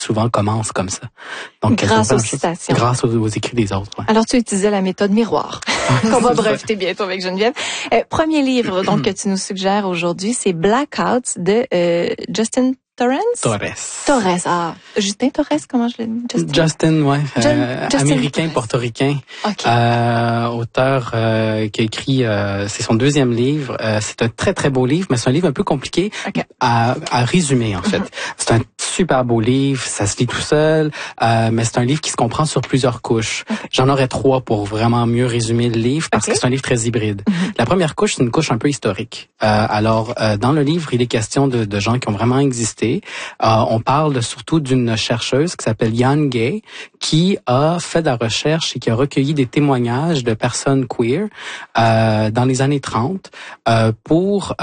souvent commencent comme ça. Donc, grâce aux citations. Grâce aux écrits des autres. Ouais. Alors, tu utilisais la méthode miroir. On va breveter bientôt avec Geneviève. Premier livre donc que tu nous suggères aujourd'hui, c'est Blackout de Justin Torres. Ah, Justin Torres, comment je l'ai dit? Justin, ouais. Américain, portoricain. Okay. Auteur qui a écrit, c'est son deuxième livre. C'est un très, très beau livre, mais c'est un livre un peu compliqué à résumer, en fait. C'est un super beau livre, ça se lit tout seul, mais c'est un livre qui se comprend sur plusieurs couches. J'en aurais 3 pour vraiment mieux résumer le livre, parce que c'est un livre très hybride. La première couche, c'est une couche un peu historique. Alors, dans le livre, il est question de gens qui ont vraiment existé. On parle surtout d'une chercheuse qui s'appelle Jan Gay, qui a fait de la recherche et qui a recueilli des témoignages de personnes queer dans les années 30 pour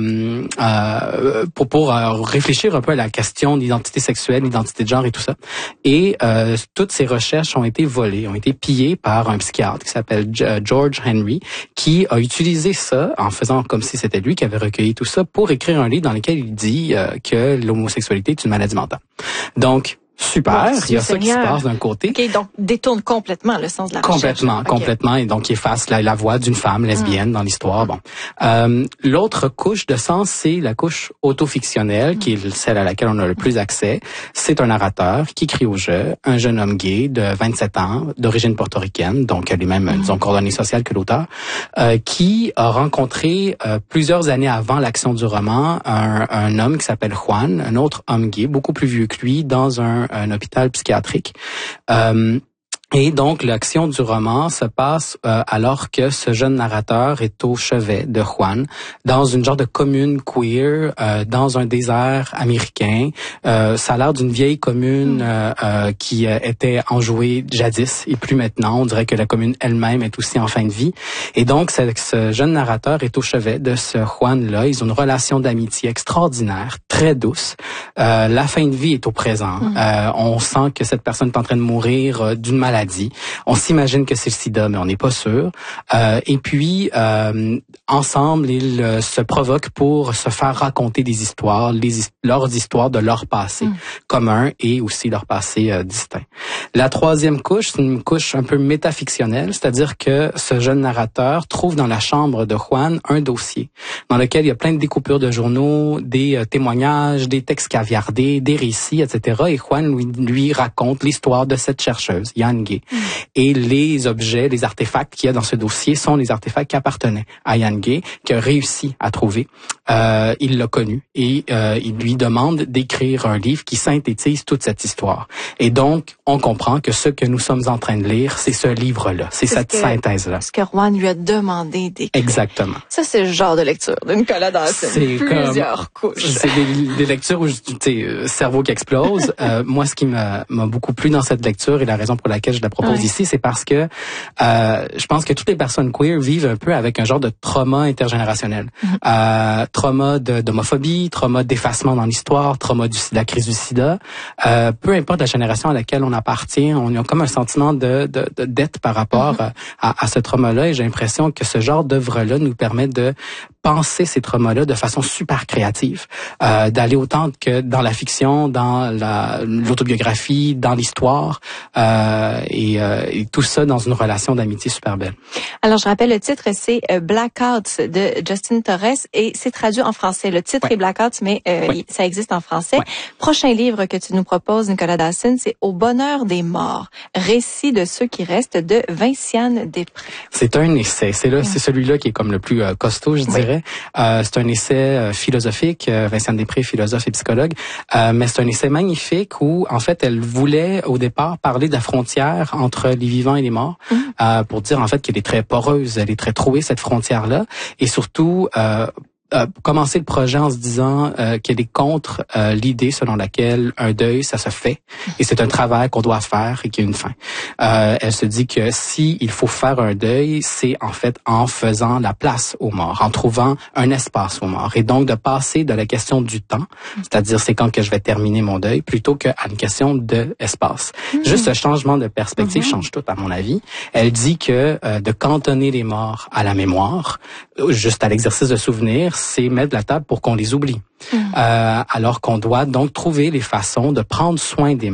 réfléchir un peu à la question d'identité sexuelle, d'identité de genre et tout ça. Et toutes ces recherches ont été volées, ont été pillées par un psychiatre qui s'appelle George Henry, qui a utilisé ça en faisant comme si c'était lui qui avait recueilli tout ça pour écrire un livre dans lequel il dit que l'homosexualité est une maladie mentale. Donc, super, il y a ça qui se passe d'un côté. OK, donc détourne complètement le sens de la recherche. Complètement, et donc il efface la voix d'une femme lesbienne dans l'histoire. Bon, l'autre couche de sens, c'est la couche autofictionnelle, qui est celle à laquelle on a le plus accès. C'est un narrateur qui crie au jeu, un jeune homme gay de 27 ans, d'origine portoricaine, donc les mêmes disons coordonnées sociales que l'auteur, qui a rencontré plusieurs années avant l'action du roman un homme qui s'appelle Juan, un autre homme gay, beaucoup plus vieux que lui, dans un hôpital psychiatrique. Et donc, l'action du roman se passe alors que ce jeune narrateur est au chevet de Juan, dans une genre de commune queer, dans un désert américain. Ça a l'air d'une vieille commune qui était enjouée jadis et plus maintenant. On dirait que la commune elle-même est aussi en fin de vie. Et donc, ce jeune narrateur est au chevet de ce Juan-là. Ils ont une relation d'amitié extraordinaire, très douce. La fin de vie est au présent. On sent que cette personne est en train de mourir d'une maladie. On s'imagine que c'est le sida, mais on n'est pas sûr. Et puis, ensemble, ils se provoquent pour se faire raconter des histoires, leurs histoires de leur passé commun et aussi leur passé distinct. La troisième couche, c'est une couche un peu métafictionnelle, c'est-à-dire que ce jeune narrateur trouve dans la chambre de Juan un dossier dans lequel il y a plein de découpures de journaux, des témoignages, des textes caviardés, des récits, etc. Et Juan lui raconte l'histoire de cette chercheuse, Jan Gay. Et les objets, les artefacts qu'il y a dans ce dossier sont les artefacts qui appartenaient à Jan Gay, qui a réussi à trouver. Il l'a connu et il lui demande d'écrire un livre qui synthétise toute cette histoire. Et donc, on comprend que ce que nous sommes en train de lire, c'est ce livre-là, c'est cette synthèse-là. Ce que Juan lui a demandé d'écrire. Exactement. Ça, c'est le genre de lecture d'une Nicolas Dawson. C'est plusieurs couches. C'est des lectures où, tu sais, cerveau qui explose. Moi, ce qui m'a beaucoup plu dans cette lecture et la raison pour laquelle je la propose ici, c'est parce que je pense que toutes les personnes queer vivent un peu avec un genre de trauma intergénérationnel. Trauma d'homophobie, trauma d'effacement dans l'histoire, trauma de la crise du sida. Peu importe la génération à laquelle on appartient, on a comme un sentiment de dette par rapport à ce trauma-là. Et j'ai l'impression que ce genre d'œuvre-là nous permet de penser ces traumas-là de façon super créative, d'aller autant que dans la fiction, dans l'autobiographie, dans l'histoire, et tout ça dans une relation d'amitié super belle. Alors, je rappelle, le titre, c'est Blackout de Justin Torres et c'est traduit en français. Le titre est Blackout, mais ça existe en français. Prochain livre que tu nous proposes, Nicolas Dawson, c'est Au bonheur des morts, récit de ceux qui restent de Vinciane Després. C'est un essai. C'est celui-là qui est comme le plus costaud, je dirais. C'est un essai philosophique. Vinciane Després, philosophe et psychologue. Mais c'est un essai magnifique où, en fait, elle voulait au départ parler de la frontière entre les vivants et les morts, pour dire en fait qu'elle est très poreuse, elle est très trouée cette frontière-là, et surtout commencer le projet en se disant qu'elle est contre l'idée selon laquelle un deuil, ça se fait et c'est un travail qu'on doit faire et qu'il y a une fin. Elle se dit que si il faut faire un deuil, c'est en fait en faisant la place aux morts, en trouvant un espace aux morts, et donc de passer de la question du temps, c'est-à-dire c'est quand que je vais terminer mon deuil, plutôt qu'à une question d'espace. Juste ce changement de perspective change tout, à mon avis. Elle dit que de cantonner les morts à la mémoire, juste à l'exercice de souvenir, c'est mettre de la table pour qu'on les oublie. Alors qu'on doit donc trouver les façons de prendre soin des